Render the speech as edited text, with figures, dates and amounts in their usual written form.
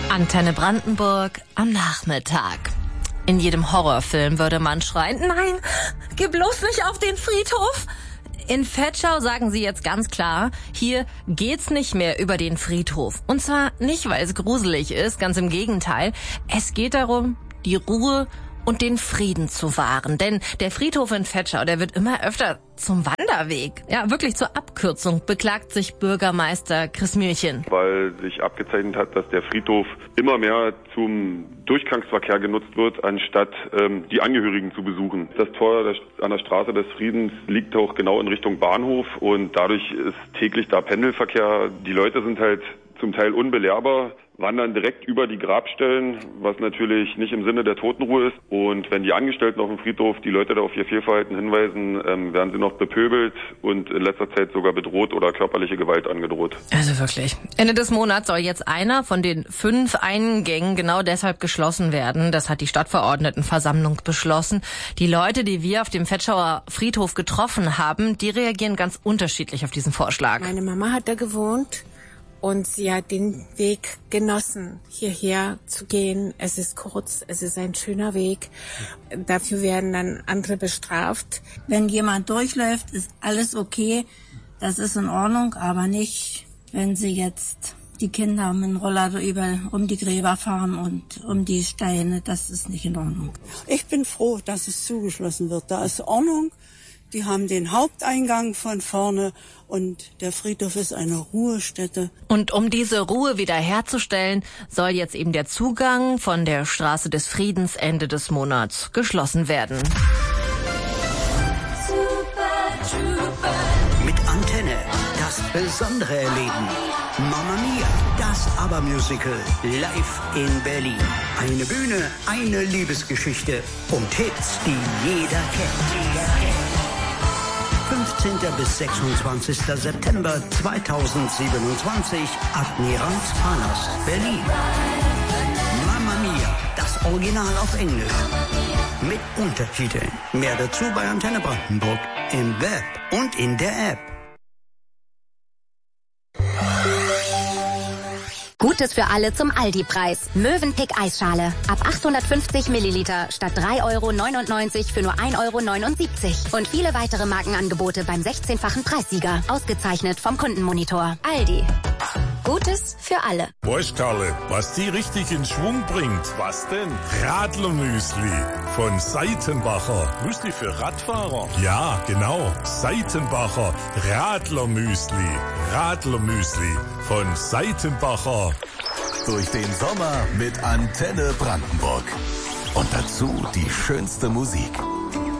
Antenne Brandenburg am Nachmittag. In jedem Horrorfilm würde man schreien, nein, geh bloß nicht auf den Friedhof. In Vetschau sagen sie jetzt ganz klar, hier geht's nicht mehr über den Friedhof. Und zwar nicht, weil es gruselig ist, ganz im Gegenteil. Es geht darum, die Ruhe und den Frieden zu wahren. Denn der Friedhof in Vetschau, der wird immer öfter zum Wanderweg. Ja, wirklich zur Abkürzung, beklagt sich Bürgermeister Chris Mühlchen. Weil sich abgezeichnet hat, dass der Friedhof immer mehr zum Durchgangsverkehr genutzt wird, anstatt die Angehörigen zu besuchen. Das Tor an der Straße des Friedens liegt auch genau in Richtung Bahnhof und dadurch ist täglich da Pendelverkehr. Die Leute sind halt zum Teil unbelehrbar, wandern direkt über die Grabstellen, was natürlich nicht im Sinne der Totenruhe ist. Und wenn die Angestellten auf dem Friedhof die Leute da auf ihr Fehlverhalten hinweisen, werden sie noch bepöbelt und in letzter Zeit sogar bedroht oder körperliche Gewalt angedroht. Also wirklich. Ende des Monats soll jetzt einer von den 5 Eingängen genau deshalb geschlossen werden. Das hat die Stadtverordnetenversammlung beschlossen. Die Leute, die wir auf dem Vetschauer Friedhof getroffen haben, die reagieren ganz unterschiedlich auf diesen Vorschlag. Meine Mama hat da gewohnt. Und sie hat den Weg genossen, hierher zu gehen. Es ist kurz, es ist ein schöner Weg. Dafür werden dann andere bestraft. Wenn jemand durchläuft, ist alles okay. Das ist in Ordnung, aber nicht, wenn sie jetzt die Kinder mit dem Roller um die Gräber fahren und um die Steine. Das ist nicht in Ordnung. Ich bin froh, dass es zugeschlossen wird. Da ist Ordnung. Die haben den Haupteingang von vorne und der Friedhof ist eine Ruhestätte. Und um diese Ruhe wiederherzustellen, soll jetzt eben der Zugang von der Straße des Friedens Ende des Monats geschlossen werden. Mit Antenne das besondere Erleben. Mamma Mia, das ABBA-Musical live in Berlin. Eine Bühne, eine Liebesgeschichte und Hits, die jeder kennt. 15. bis 26. September 2027, Admirals Palast, Berlin. Mamma Mia, das Original auf Englisch. Mit Untertiteln. Mehr dazu bei Antenne Brandenburg im Web und in der App. Gutes für alle zum Aldi-Preis. Mövenpick Eisschale. Ab 850 Milliliter statt 3,99 € für nur 1,79 €. Und viele weitere Markenangebote beim 16-fachen Preissieger. Ausgezeichnet vom Kundenmonitor. Aldi. Gutes für alle. Weißt Karle, was die richtig in Schwung bringt? Was denn? Radlermüsli von Seitenbacher. Müsli für Radfahrer? Ja, genau. Seitenbacher Radlermüsli. Radlermüsli von Seitenbacher. Durch den Sommer mit Antenne Brandenburg. Und dazu die schönste Musik.